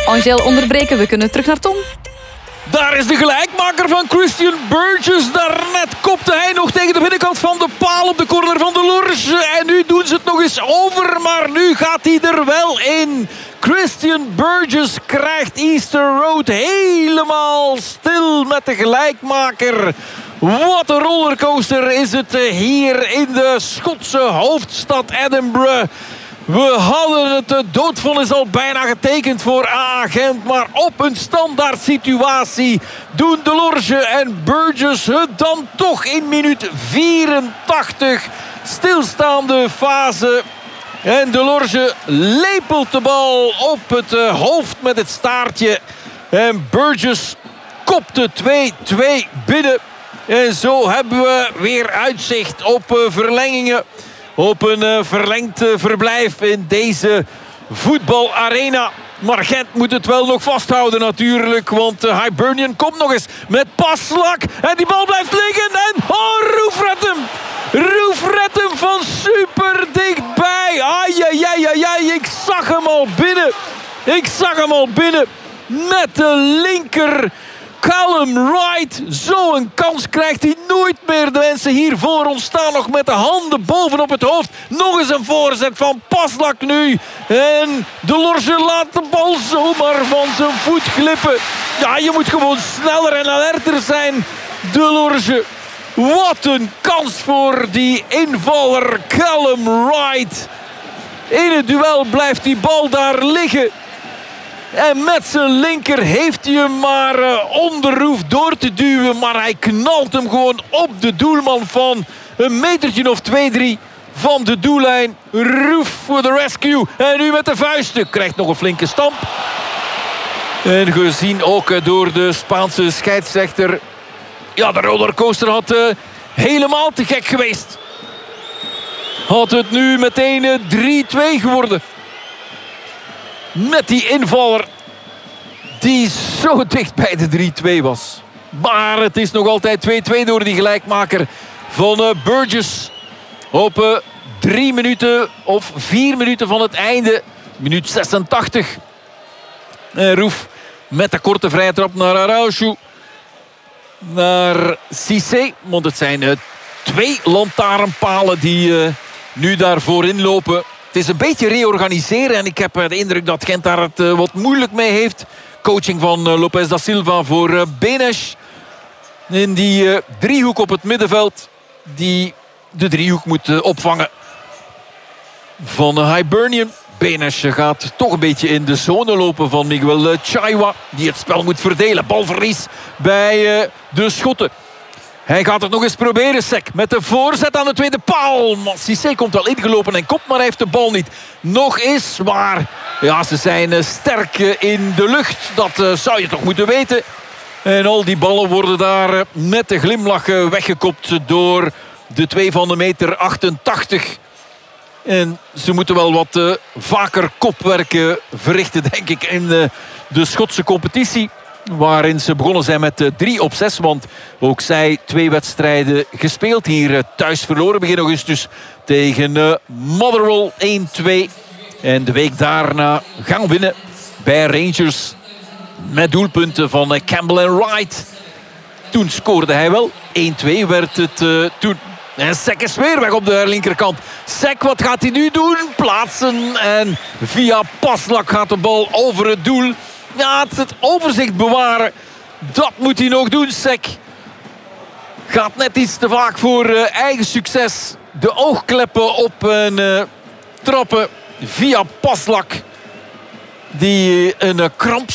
Angel onderbreken, we kunnen terug naar Tom. Daar is de gelijkmaker van Christian Burgess. Daarnet kopte hij nog tegen de binnenkant van de paal op de corner van de Lorge. En nu doen ze het nog eens over, maar nu gaat hij er wel in. Christian Burgess krijgt Easter Road helemaal stil met de gelijkmaker. Wat een rollercoaster is het hier in de Schotse hoofdstad Edinburgh. We hadden het doodvonnis al bijna getekend voor AA Gent. Maar op een standaard situatie doen de Lorge en Burgess het dan toch in minuut 84. Stilstaande fase. En de Lorge lepelt de bal op het hoofd met het staartje. En Burgess kopte 2-2 binnen. En zo hebben we weer uitzicht op verlengingen. Op een verlengd verblijf in deze voetbalarena. Maar Gent moet het wel nog vasthouden natuurlijk. Want Hibernian komt nog eens met Passlack. En die bal blijft liggen. En Roef redt hem. Roef redt hem van super dichtbij. Ai. Ik zag hem al binnen. Ik zag hem al binnen. Met de linker. Callum Wright, zo'n kans krijgt hij nooit meer. De mensen hier voor ons staan nog met de handen bovenop het hoofd. Nog eens een voorzet van Passlack nu. En de Lorge laat de bal zomaar van zijn voet glippen. Ja, je moet gewoon sneller en alerter zijn. De Lorge. Wat een kans voor die invaller Callum Wright. In het duel blijft die bal daar liggen. En met zijn linker heeft hij hem maar onder Roef door te duwen. Maar hij knalt hem gewoon op de doelman van een metertje of 2-3 van de doellijn. Roef voor de rescue. En nu met de vuisten. Krijgt nog een flinke stamp. En gezien ook door de Spaanse scheidsrechter. Ja, de rollercoaster had helemaal te gek geweest. Had het nu meteen 3-2 geworden. Met die invaller die zo dicht bij de 3-2 was. Maar het is nog altijd 2-2 door die gelijkmaker van Burgess. Op 3 minuten of 4 minuten van het einde. Minuut 86. Roef met de korte vrije trap naar Araujo. Naar Cissé. Want het zijn 2 lantaarnpalen die nu daar voorin lopen. Het is een beetje reorganiseren. En ik heb de indruk dat Gent daar het wat moeilijk mee heeft. Coaching van Lopez da Silva voor Benes. In die driehoek op het middenveld. Die de driehoek moet opvangen van Hibernian. Benes gaat toch een beetje in de zone lopen van Miguel Chaiwa. Die het spel moet verdelen. Balverlies bij de Schotten. Hij gaat het nog eens proberen, Sek. Met de voorzet aan de tweede paal. Cissé komt wel ingelopen en komt, maar hij heeft de bal niet. Nog eens, maar ja, ze zijn sterk in de lucht. Dat zou je toch moeten weten. En al die ballen worden daar met de glimlach weggekopt door de 2 van de meter 88. En ze moeten wel wat vaker kopwerken verrichten, denk ik, in de Schotse competitie. Waarin ze begonnen zijn met 3 op 6. Want ook zij 2 wedstrijden gespeeld. Hier thuis verloren begin augustus tegen Motherwell 1-2. En de week daarna gaan winnen bij Rangers. Met doelpunten van Campbell en Wright. Toen scoorde hij wel. 1-2 werd het toen. En Sek is weer weg op de linkerkant. Sek, wat gaat hij nu doen? Plaatsen. En via Passlack gaat de bal over het doel. Ja, het overzicht bewaren. Dat moet hij nog doen, Sek. Gaat net iets te vaak voor eigen succes. De oogkleppen op en trappen via Passlack. Die een kramp